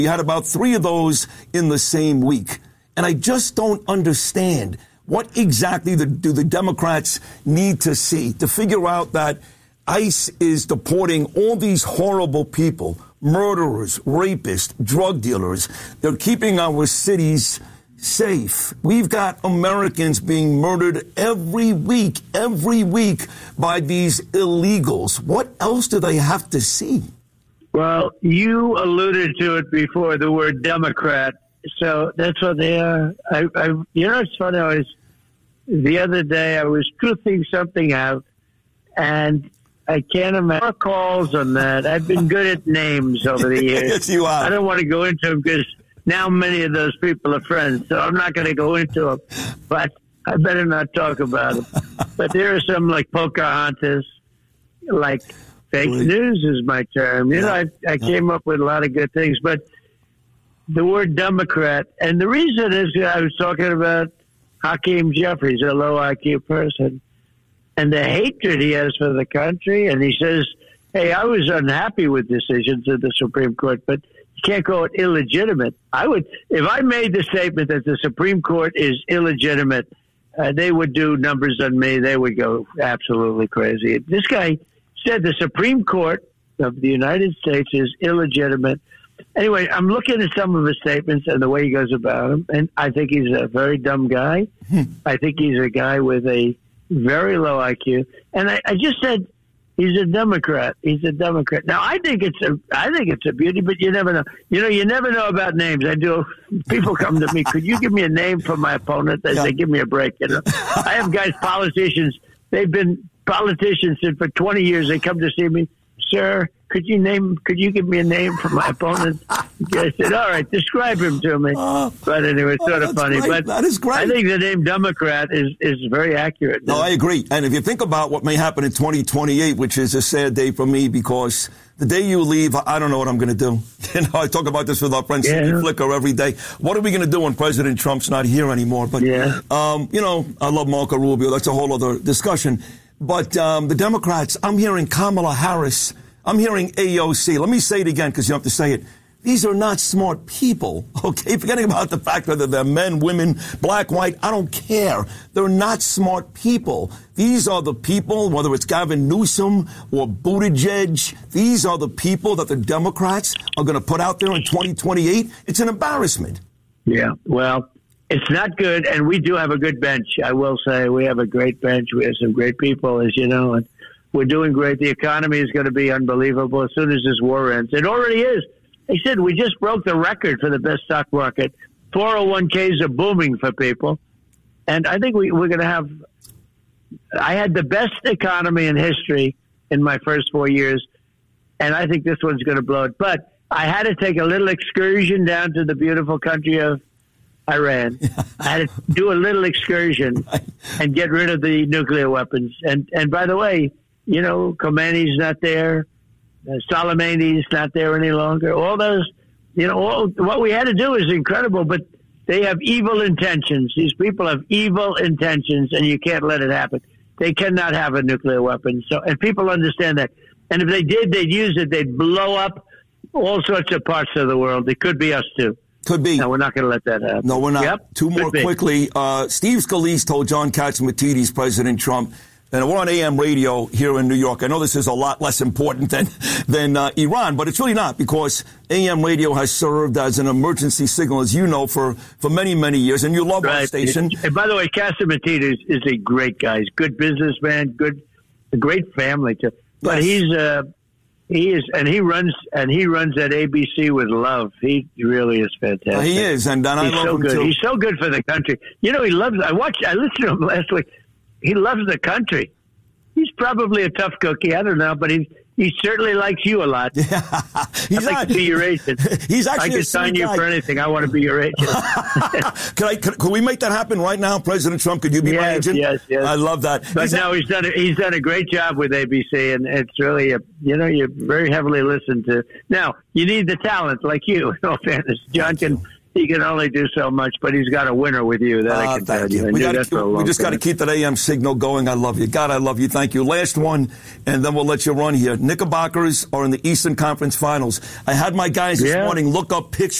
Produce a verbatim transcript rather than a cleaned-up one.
You had about three of those in the same week. And I just don't understand what exactly the, do the Democrats need to see to figure out that ICE is deporting all these horrible people, murderers, rapists, drug dealers. They're keeping our cities safe. We've got Americans being murdered every week, every week by these illegals. What else do they have to see? Well, you alluded to it before, the word Democrat. So that's what they are. I, I, you know, it's funny. I was, the other day I was truthing something out, and I can't imagine more calls on that. I've been good at names over the years. Yes, you are. I don't want to go into them because now many of those people are friends, so I'm not going to go into them. But I better not talk about them. But there are some like Pocahontas, like fake really? news is my term. You yeah. know, I, I yeah. came up with a lot of good things, but the word Democrat, and the reason is I was talking about Hakeem Jeffries, a low I Q person, and the hatred he has for the country. And he says, hey, I was unhappy with decisions of the Supreme Court, but you can't call it illegitimate. I would, if I made the statement that the Supreme Court is illegitimate, uh, they would do numbers on me. They would go absolutely crazy. This guy said the Supreme Court of the United States is illegitimate. Anyway, I'm looking at some of his statements and the way he goes about them, and I think he's a very dumb guy. I think he's a guy with a very low I Q. And I, I just said he's a Democrat. He's a Democrat. Now, I think it's a, I think it's a beauty, but you never know. You know, you never know about names. I do. People come to me, could you give me a name for my opponent? They say, give me a break. You know, I have guys, politicians. They've been politicians and for twenty years. They come to see me, sir. Could you name? Could you give me a name for my opponent? I said, "All right, describe him to me." Uh, but anyway, it's sort oh, of funny. Great. But that is great. I think the name Democrat is is very accurate. No, I agree. And if you think about what may happen in twenty twenty-eight, which is a sad day for me, because the day you leave, I don't know what I'm going to do. You know, I talk about this with our friend yeah. Steve Flicker every day. What are we going to do when President Trump's not here anymore? But yeah. um, you know, I love Marco Rubio. That's a whole other discussion. But um, the Democrats, I'm hearing Kamala Harris. I'm hearing A O C. Let me say it again because you have to say it. These are not smart people, okay? Forgetting about the fact whether they're men, women, black, white, I don't care. They're not smart people. These are the people, whether it's Gavin Newsom or Buttigieg, these are the people that the Democrats are going to put out there in twenty twenty-eight. It's an embarrassment. Yeah, well, it's not good, and we do have a good bench. I will say we have a great bench. We have some great people, as you know, and we're doing great. The economy is going to be unbelievable as soon as this war ends. It already is. They said we just broke the record for the best stock market. four oh one k's are booming for people. And I think we, we're going to have – I had the best economy in history in my first four years, and I think this one's going to blow it. But I had to take a little excursion down to the beautiful country of Iran. I had to do a little excursion and get rid of the nuclear weapons. And, and by the way – you know, Khomeini's not there. Uh, Soleimani's not there any longer. All those, you know, all, what we had to do is incredible, but they have evil intentions. These people have evil intentions, and you can't let it happen. They cannot have a nuclear weapon. So, and people understand that. And if they did, they'd use it. They'd blow up all sorts of parts of the world. It could be us, too. Could be. No, we're not going to let that happen. No, we're not. Yep. Two more quickly. Uh, Steve Scalise told John Catsimatidis, President Trump, and we're on A M radio here in New York. I know this is a lot less important than than uh, Iran, but it's really not, because A M radio has served as an emergency signal, as you know, for, for many, many years. And you love right. our station. And by the way, Catsimatidis is a great guy. He's a good businessman, good, a great family too. But yes. he's uh, he is, and he runs and he runs at A B C with love. He really is fantastic. Uh, he is, and, and I he's love so him good. too. He's so good for the country. You know, he loves. I watched. I listened to him last week. He loves the country. He's probably a tough cookie. I don't know, but he he certainly likes you a lot. Yeah, he's I'd like not, to be your agent. He's actually I can sign you guy. for anything. I want to be your agent. Can I? Can, can we make that happen right now, President Trump? Could you be yes, my agent? Yes, yes. I love that. But he's no, he's done a, he's done a great job with A B C, and it's really a you know you're very heavily listened to. Now you need the talent like you. In all fairness, John can he can only do so much, but he's got a winner with you. That uh, I can tell you. you. We, gotta, we just got to keep that A M signal going. I love you. God, I love you. Thank you. Last one, and then we'll let you run here. Knickerbockers are in the Eastern Conference Finals. I had my guys this yeah. morning look up pictures.